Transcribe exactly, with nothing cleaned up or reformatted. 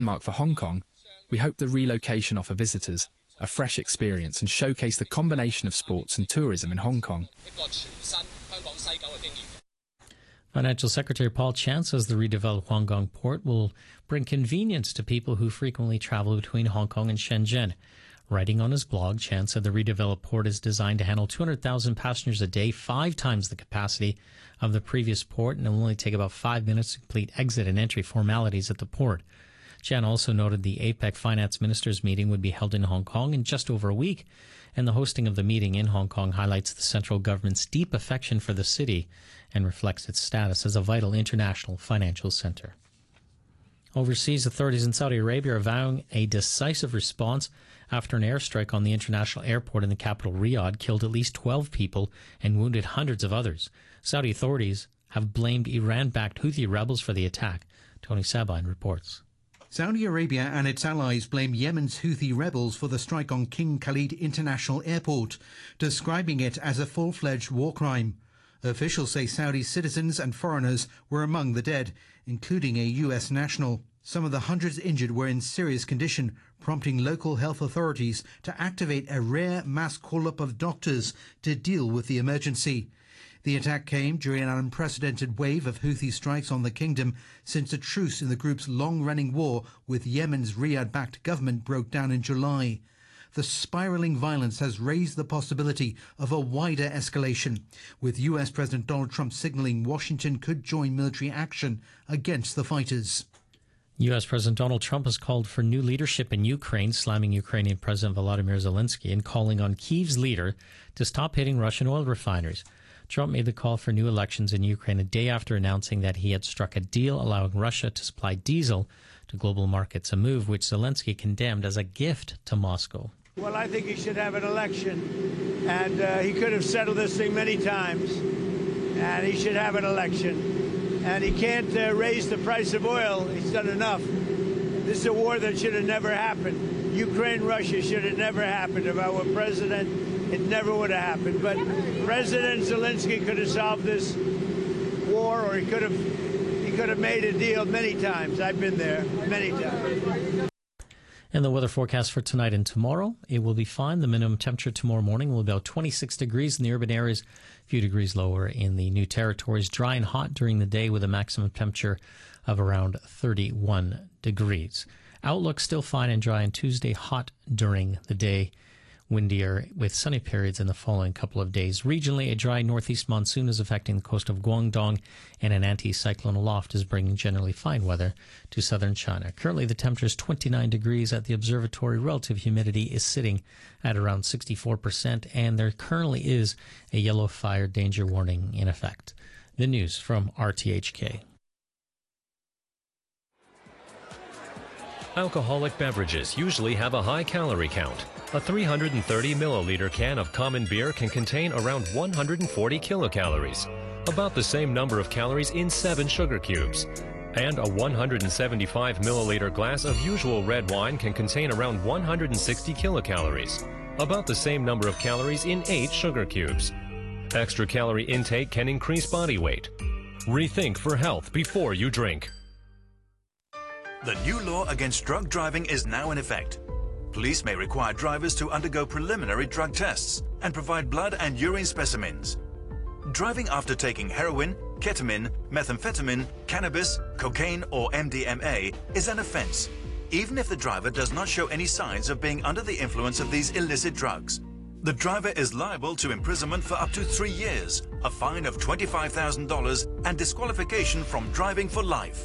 landmark for Hong Kong, we hope the relocation offer visitors a fresh experience and showcase the combination of sports and tourism in Hong Kong. Financial Secretary Paul Chan says the redeveloped Huanggang port will bring convenience to people who frequently travel between Hong Kong and Shenzhen. Writing on his blog, Chan said the redeveloped port is designed to handle two hundred thousand passengers a day, five times the capacity of the previous port, and it will only take about five minutes to complete exit and entry formalities at the port. Chan also noted the APEC finance ministers meeting would be held in Hong Kong in just over a week, and the hosting of the meeting in Hong Kong highlights the central government's deep affection for the city and reflects its status as a vital international financial center. Overseas, authorities in Saudi Arabia are vowing a decisive response after an airstrike on the international airport in the capital Riyadh killed at least twelve people and wounded hundreds of others. Saudi authorities have blamed Iran-backed Houthi rebels for the attack. Tony Sabine reports. Saudi Arabia and its allies blame Yemen's Houthi rebels for the strike on King Khalid International Airport, describing it as a full-fledged war crime. Officials say Saudi citizens and foreigners were among the dead, including a U S national. Some of the hundreds injured were in serious condition, prompting local health authorities to activate a rare mass call-up of doctors to deal with the emergency. The attack came during an unprecedented wave of Houthi strikes on the kingdom since a truce in the group's long-running war with Yemen's Riyadh-backed government broke down in July. The spiraling violence has raised the possibility of a wider escalation, with U S President Donald Trump signaling Washington could join military action against the fighters. U S President Donald Trump has called for new leadership in Ukraine, slamming Ukrainian President Volodymyr Zelensky and calling on Kyiv's leader to stop hitting Russian oil refineries. Trump made the call for new elections in Ukraine a day after announcing that he had struck a deal allowing Russia to supply diesel to global markets, a move which Zelensky condemned as a gift to Moscow. Well, I think he should have an election, and uh, he could have settled this thing many times, and he should have an election. And he can't uh, raise the price of oil. He's done enough. This is a war that should have never happened. Ukraine-Russia should have never happened. If I were president, it never would have happened. But President Zelensky could have solved this war, or he could have he could have made a deal many times. I've been there many times. And the weather forecast for tonight and tomorrow, it will be fine. The minimum temperature tomorrow morning will be about twenty-six degrees in the urban areas, a few degrees lower in the New Territories. Dry and hot during the day with a maximum temperature of around thirty-one degrees. Outlook still fine and dry on Tuesday, hot during the day. Windier with sunny periods in the following couple of days. Regionally, a dry northeast monsoon is affecting the coast of Guangdong, and an anti-cyclone aloft is bringing generally fine weather to southern China. Currently, the temperature is twenty-nine degrees at the observatory. Relative humidity is sitting at around sixty-four percent, and there currently is a yellow fire danger warning in effect. The news from R T H K. Alcoholic beverages usually have a high calorie count. A three hundred thirty milliliter can of common beer can contain around one hundred forty kilocalories, about the same number of calories in seven sugar cubes. And a one hundred seventy-five milliliter glass of usual red wine can contain around one hundred sixty kilocalories, about the same number of calories in eight sugar cubes. Extra calorie intake can increase body weight. Rethink for health before you drink. The new law against drug driving is now in effect. Police may require drivers to undergo preliminary drug tests and provide blood and urine specimens. Driving after taking heroin, ketamine, methamphetamine, cannabis, cocaine, or M D M A is an offense, even if the driver does not show any signs of being under the influence of these illicit drugs. The driver is liable to imprisonment for up to three years, a fine of twenty-five thousand dollars, and disqualification from driving for life.